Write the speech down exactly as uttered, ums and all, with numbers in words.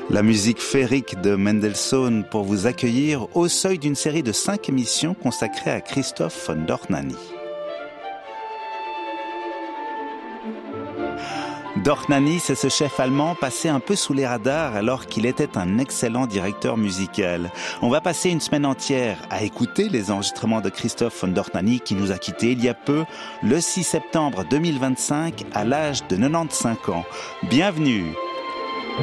La musique féerique de Mendelssohn pour vous accueillir au seuil d'une série de cinq émissions consacrées à Christoph von Dohnanyi. Dohnanyi, c'est ce chef allemand passé un peu sous les radars alors qu'il était un excellent directeur musical. On va passer une semaine entière à écouter les enregistrements de Christoph von Dohnanyi qui nous a quittés il y a peu, le six septembre deux mille vingt-cinq, à l'âge de quatre-vingt-quinze ans. Bienvenue